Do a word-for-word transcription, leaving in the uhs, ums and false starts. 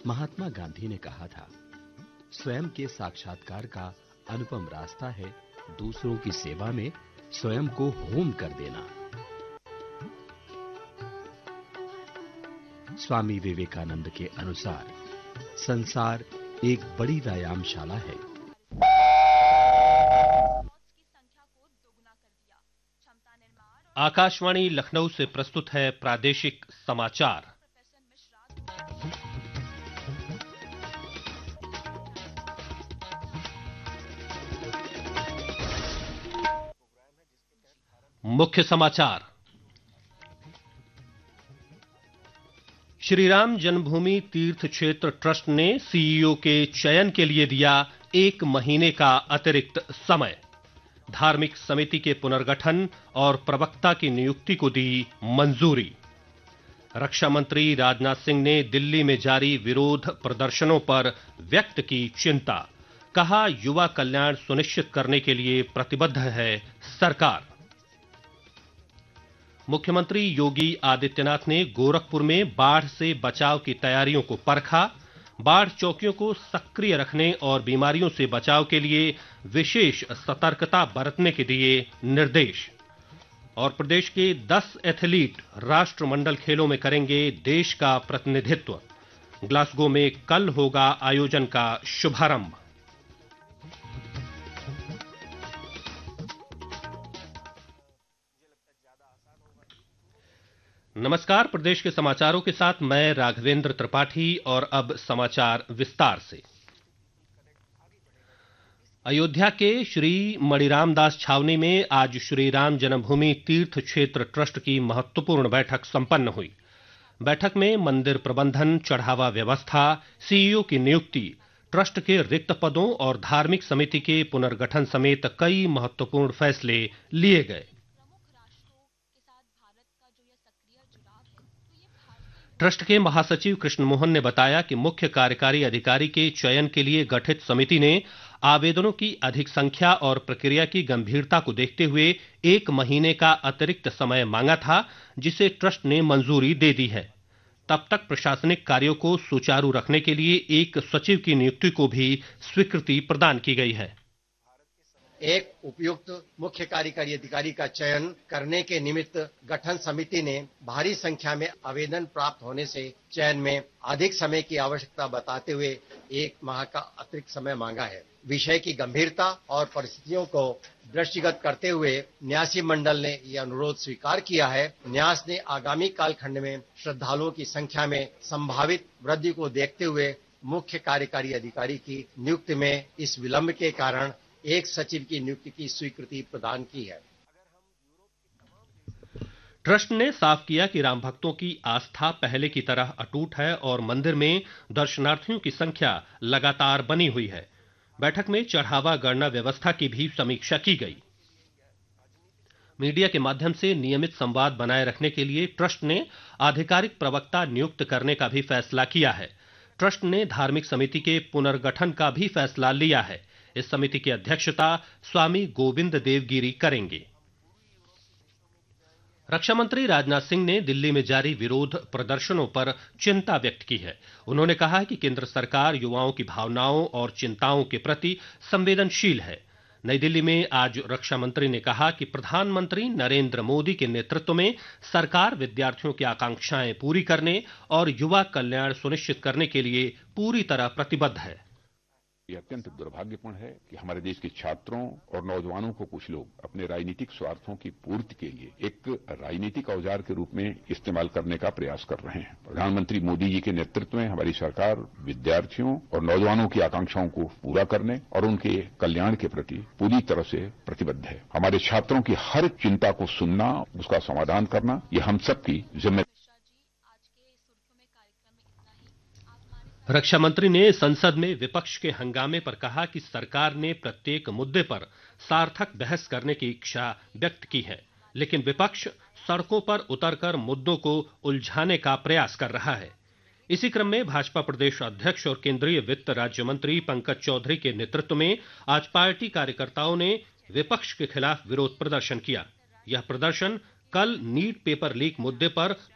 महात्मा गांधी ने कहा था, स्वयं के साक्षात्कार का अनुपम रास्ता है दूसरों की सेवा में स्वयं को होम कर देना। स्वामी विवेकानंद के अनुसार संसार एक बड़ी व्यायामशाला है। आकाशवाणी लखनऊ से प्रस्तुत है प्रादेशिक समाचार। मुख्य समाचार। श्री राम जन्मभूमि तीर्थ क्षेत्र ट्रस्ट ने सीईओ के चयन के लिए दिया एक महीने का अतिरिक्त समय। धार्मिक समिति के पुनर्गठन और प्रवक्ता की नियुक्ति को दी मंजूरी। रक्षा मंत्री राजनाथ सिंह ने दिल्ली में जारी विरोध प्रदर्शनों पर व्यक्त की चिंता। कहा, युवा कल्याण सुनिश्चित करने के लिए प्रतिबद्ध है सरकार। मुख्यमंत्री योगी आदित्यनाथ ने गोरखपुर में बाढ़ से बचाव की तैयारियों को परखा। बाढ़ चौकियों को सक्रिय रखने और बीमारियों से बचाव के लिए विशेष सतर्कता बरतने के दिए निर्देश। और प्रदेश के दस एथलीट राष्ट्रमंडल खेलों में करेंगे देश का प्रतिनिधित्व। ग्लासगो में कल होगा आयोजन का शुभारंभ। नमस्कार, प्रदेश के समाचारों के साथ मैं राघवेंद्र त्रिपाठी। और अब समाचार विस्तार से। अयोध्या के श्री मणिराम दास छावनी में आज श्री राम जन्मभूमि तीर्थ क्षेत्र ट्रस्ट की महत्वपूर्ण बैठक संपन्न हुई। बैठक में मंदिर प्रबंधन, चढ़ावा व्यवस्था, सीईओ की नियुक्ति, ट्रस्ट के रिक्त पदों और धार्मिक समिति के पुनर्गठन समेत कई महत्वपूर्ण फैसले लिए गए। ट्रस्ट के महासचिव कृष्ण मोहन ने बताया कि मुख्य कार्यकारी अधिकारी के चयन के लिए गठित समिति ने आवेदनों की अधिक संख्या और प्रक्रिया की गंभीरता को देखते हुए एक महीने का अतिरिक्त समय मांगा था, जिसे ट्रस्ट ने मंजूरी दे दी है। तब तक प्रशासनिक कार्यों को सुचारू रखने के लिए एक सचिव की नियुक्ति को भी स्वीकृति प्रदान की गई है। एक उपयुक्त मुख्य कार्यकारी अधिकारी का चयन करने के निमित्त गठन समिति ने भारी संख्या में आवेदन प्राप्त होने से चयन में अधिक समय की आवश्यकता बताते हुए एक माह का अतिरिक्त समय मांगा है। विषय की गंभीरता और परिस्थितियों को दृष्टिगत करते हुए न्यासी मंडल ने यह अनुरोध स्वीकार किया है। न्यास ने आगामी कालखंड में श्रद्धालुओं की संख्या में संभावित वृद्धि को देखते हुए मुख्य कार्यकारी अधिकारी की नियुक्ति में इस विलंब के कारण एक सचिव की नियुक्ति की स्वीकृति प्रदान की है। ट्रस्ट ने साफ किया कि राम भक्तों की आस्था पहले की तरह अटूट है और मंदिर में दर्शनार्थियों की संख्या लगातार बनी हुई है। बैठक में चढ़ावा गणना व्यवस्था की भी समीक्षा की गई। मीडिया के माध्यम से नियमित संवाद बनाए रखने के लिए ट्रस्ट ने आधिकारिक प्रवक्ता नियुक्त करने का भी फैसला किया है। ट्रस्ट ने धार्मिक समिति के पुनर्गठन का भी फैसला लिया है। इस समिति की अध्यक्षता स्वामी गोविंद देवगिरी करेंगे। रक्षा मंत्री राजनाथ सिंह ने दिल्ली में जारी विरोध प्रदर्शनों पर चिंता व्यक्त की है। उन्होंने कहा है कि केंद्र सरकार युवाओं की भावनाओं और चिंताओं के प्रति संवेदनशील है। नई दिल्ली में आज रक्षा मंत्री ने कहा कि प्रधानमंत्री नरेंद्र मोदी के नेतृत्व में सरकार विद्यार्थियों की आकांक्षाएं पूरी करने और युवा कल्याण सुनिश्चित करने के लिए पूरी तरह प्रतिबद्ध है। ये अत्यंत दुर्भाग्यपूर्ण है कि हमारे देश के छात्रों और नौजवानों को कुछ लोग अपने राजनीतिक स्वार्थों की पूर्ति के लिए एक राजनीतिक औजार के रूप में इस्तेमाल करने का प्रयास कर रहे हैं। प्रधानमंत्री मोदी जी के नेतृत्व में हमारी सरकार विद्यार्थियों और नौजवानों की आकांक्षाओं को पूरा करने और उनके कल्याण के प्रति पूरी तरह से प्रतिबद्ध है। हमारे छात्रों की हर चिंता को सुनना, उसका समाधान करना, ये हम सबकी जिम्मेदारी। रक्षा मंत्री ने संसद में विपक्ष के हंगामे पर कहा कि सरकार ने प्रत्येक मुद्दे पर सार्थक बहस करने की इच्छा व्यक्त की है, लेकिन विपक्ष सड़कों पर उतरकर मुद्दों को उलझाने का प्रयास कर रहा है। इसी क्रम में भाजपा प्रदेश अध्यक्ष और केंद्रीय वित्त राज्य मंत्री पंकज चौधरी के नेतृत्व में आज पार्टी कार्यकर्ताओं ने विपक्ष के खिलाफ विरोध प्रदर्शन किया। यह प्रदर्शन कल नीट पेपर लीक मुद्दे पर